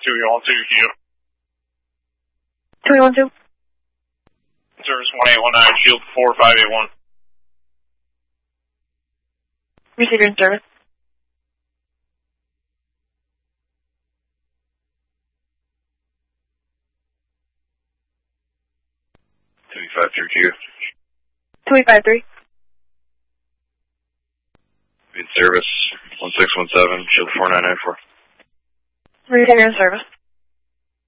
212, 212. Service 1819, Shield 4581. Receiver in service. Q. 2853. In service 1617, Shield 4994. Receiver in service.